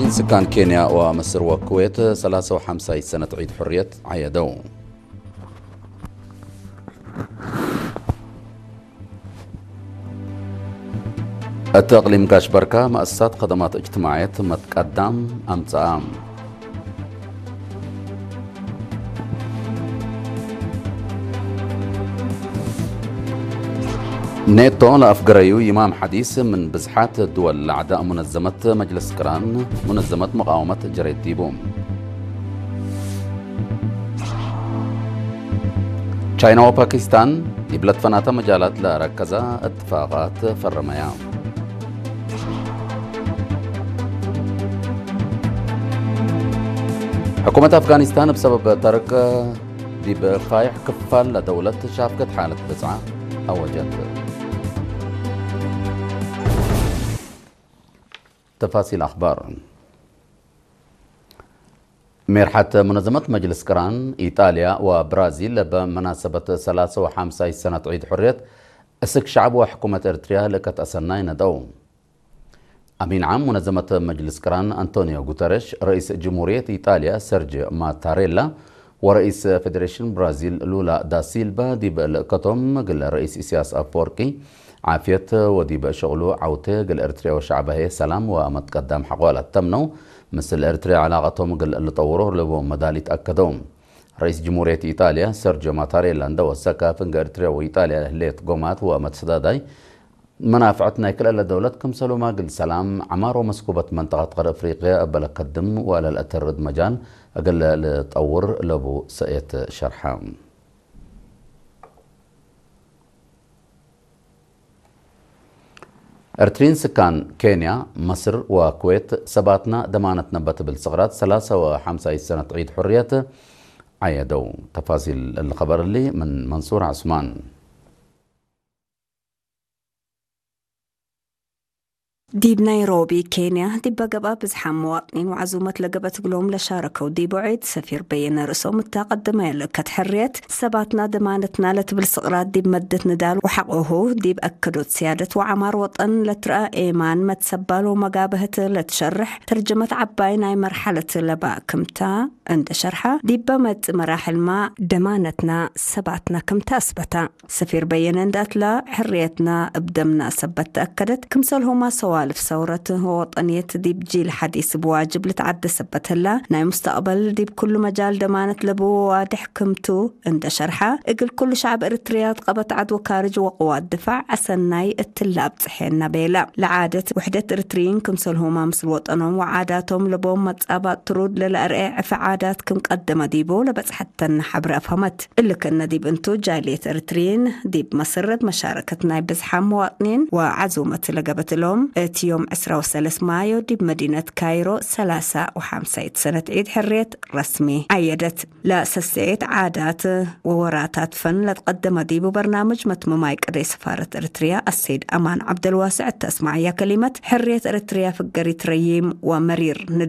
من سكان كينيا ومصر والكويت 53 سنة عيد حرية عيدوا. التقليم كاش بركة مؤسسات خدمات اجتماعية متقدم أمتعام. نيتو لأفقريو إمام حديث من بزحات الدول لأعداء منظمة مجلس كران منظمة مقاومة جريد ديبوم. تشاينا وباكستان يبلد فناتا مجالات لركزة اتفاقات فرميا. حكومة أفغانستان بسبب ترك ديب فايح كفال لدولة شافكت حالة بزعة أوجت. تفاصيل أخبار. ميرحة منظمة مجلس كران إيطاليا وبرازيل بمناسبة 53 سنة عيد حرية أسك شعب وحكومة إريتريا لكت أسناين دو. أمين عام منظمة مجلس كران أنطونيو غوتيريش، رئيس جمهورية إيطاليا سيرجيو ماتاريلا، ورئيس فيدريشن برازيل لولا دا سيلفا ديب الكتم قل رئيس إسياس أبوركي عافية وديب شغلو عوتي قل إريتريا وشعبها سلام ومتقدم حقوالة تمنو مثل إريتريا علاقتهم قل اللي طوروه لبو مدالي تأكدوم. رئيس جمهورية إيطاليا سيرجيو ماتاريلا اندو السكا فنق إريتريا وإيطاليا هليت قومات ومتسداداي منافعتنا كل دولتكم سلوما قل سلام عمار ومسكوبة منطقة غرب أفريقيا أبلا قدم ولا الأترد مجال أقل لتطور لبو سئيت شرحام. إرترين سكان كينيا مصر وكويت سباتنا دمانة نبت بالصغرات 53 سنة عيد حرية عيدوا. تفاصيل الخبر اللي من منصور عثمان. ديب نيروبي كينيا ديب قبا بزحام مواطنين وعزومة لقبت قلوم لشاركوا ديب عيد سفير بين رسوم التقدمية لكت حريت سباتنا دمانتنا لتبالصغرات ديب مدة ندال وحقوه ديب أكدوا سيادة وعمار وطن لترأى إيمان متسبال ومقابهة لتشرح ترجمة عباينا مرحلة لبا كمتا عند شرحة ديب مد مراحل ما دمانتنا سباتنا كمتا أثبتا سفير بين اندات لا حريتنا بدمنا سبت أكدت كمسلهما سوالف ثورته وطنية ديب جيل حديث بواجب لتعدى سبت الله ناي مستقبل ديب كل مجال دمانت لبو وادح كمتو عند شرحة اقل كل شعب إريتريا قبت عدو كارج وقوات دفاع أسناي التلاب صحينا بيلا لعادة وحدة إريتريين كمسلهما مثل وطنهم وعاداتهم لبو متقابات ترود للأرقع في عادات قدم ديبو لبس حتى نحبر أفهمت اللي كنا ديب انتو جالية إريتريين ديب مصرد مشاركتنا بزحام مواطنين وعزومة لقبت لهم يوم 13 مايو ديب مدينة كايرو 53 سنة عيد حرية رسمي عيدت لسسعيد عادات ووراتات فن لتقدم ديبو برنامج متمماي قري سفارة إريتريا السيد أمان عبد الواسع تسمع يا كلمة حرية إريتريا في القريت ريم ومرير